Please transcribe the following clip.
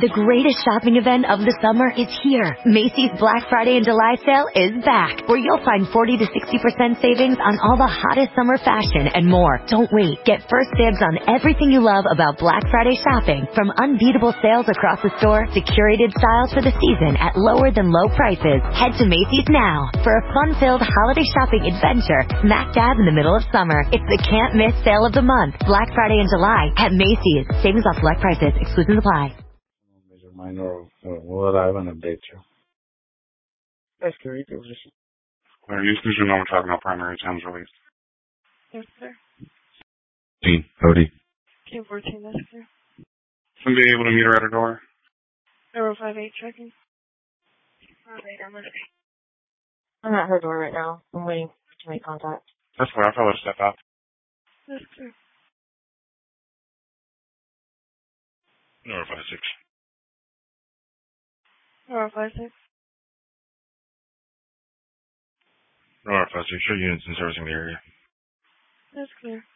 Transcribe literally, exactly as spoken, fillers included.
The greatest shopping event of the summer is here. Macy's Black Friday and July sale is back, where you'll find forty to sixty percent savings on all the hottest summer fashion and more. Don't wait. Get first dibs on everything you love about Black Friday shopping, from unbeatable sales across the store to curated styles for the season at lower than low prices. Head to Macy's now for a fun-filled holiday shopping adventure smack dab in the middle of summer. It's the can't-miss sale of the month. Black Friday and July at Macy's. Savings off select prices. Exclusions apply. Minor, uh, what I want to update you. That's correct. It was just... Clear use vision on talking about primary times released. Yes, sir. Dean, Cody. Q fourteen, that's clear. Somebody able to meet her at her door? zero five eight checking. I'm at her door right now. I'm waiting to make contact. That's where I'll probably step out. That's clear. Nora five six. zero five six. Nora five six. Show units in servicing the area. That's clear.